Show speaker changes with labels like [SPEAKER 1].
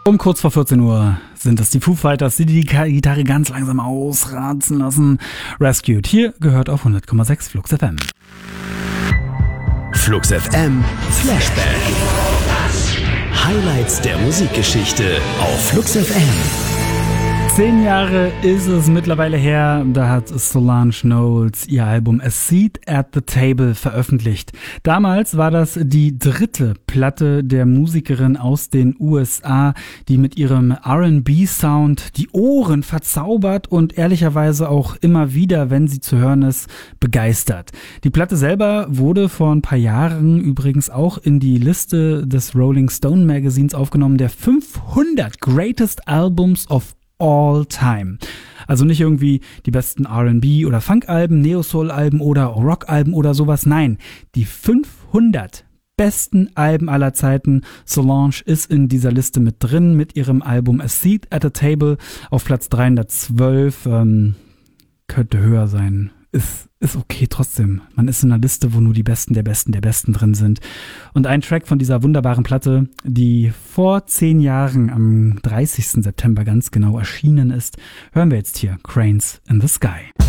[SPEAKER 1] Kurz vor 14 Uhr sind es die Foo Fighters, die die Gitarre ganz langsam ausratzen lassen. Rescued. Hier gehört auf 100,6 Flux FM.
[SPEAKER 2] Flux FM Flashback. Highlights der Musikgeschichte auf Flux FM.
[SPEAKER 1] 10 Jahre ist es mittlerweile her, da hat Solange Knowles ihr Album A Seat at the Table veröffentlicht. Damals war das die 3. Platte der Musikerin aus den USA, die mit ihrem R&B-Sound die Ohren verzaubert und ehrlicherweise auch immer wieder, wenn sie zu hören ist, begeistert. Die Platte selber wurde vor ein paar Jahren übrigens auch in die Liste des Rolling Stone Magazins aufgenommen, der 500 Greatest Albums of All Time. Also nicht irgendwie die besten R&B oder Funk-Alben, Neo-Soul-Alben oder Rock-Alben oder sowas. Nein, die 500 besten Alben aller Zeiten. Solange ist in dieser Liste mit drin mit ihrem Album A Seat at the Table auf Platz 312. Könnte höher sein. Ist okay trotzdem. Man ist in einer Liste, wo nur die Besten der Besten der Besten drin sind. Und ein Track von dieser wunderbaren Platte, die vor 10 Jahren am 30. September ganz genau erschienen ist, hören wir jetzt hier. Cranes in the Sky.